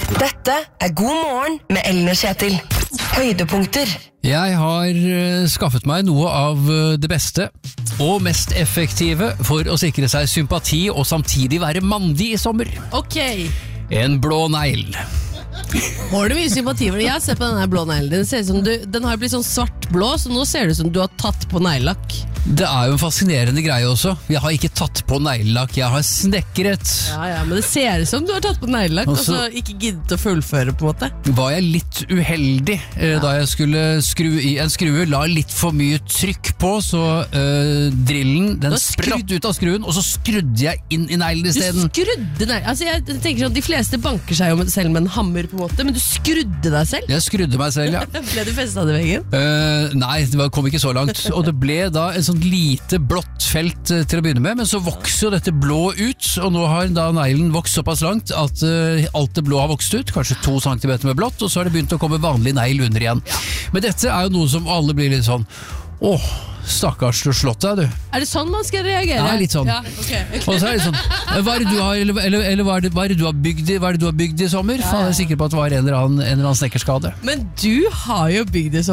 Dette God morgen med Ellen og Kjetil. Høydepunkter. Jeg har skaffet meg noe av det beste og mest effektive for å sikre seg sympati og samtidig være mandig i sommer. Ok. En blå negl. Har du mye sympati for det? Jeg har sett på denne blå neglen. Den ser ut som den har blitt sånn svart-blå, så nå ser det ut som du har tatt på neglelakk. Det er jo en fascinerende greie også. Jeg har ikke tatt på neglelakk, jeg har snekret. Ja, men det ser ut som du har tatt på neglelakk, og så ikke giddet å fullføre på en måte. Var jeg litt uheldig da jeg skulle skru i en skrue, la litt for mye trykk på, så drillen, den spratt ut av skruen, og så skrudde jeg inn i neglen i stedet. Du skrudde neglen? Altså jeg tenker sånn, de fleste banker seg jo selv med en hammer på en måte, men du skrudde deg selv? Jeg skrudde meg selv, ja. Ble du festet av det veggen? Nei, det kom ikke så langt, og det ble da en sånn lite blått felt til å begynne med, men så vokser jo dette blå ut, og nå har da neglen vokst såpass langt at alt det blå har vokst ut, kanskje 2 centimeter med blått, og så har det begynt å komme vanlig negl under igjen. Ja. Men dette er jo noe som alle blir litt sånn, stakkars, du har slått deg, du. Er det sånn man skal reagere? Ja, litt sånn. Ja, okay. Og så er det sånn, hva er det du har, eller hva er det du har bygd i sommer? Ja. Faen, jeg er sikker på at det var en eller annen snekkerskade. Men du har jo bygd i sommer.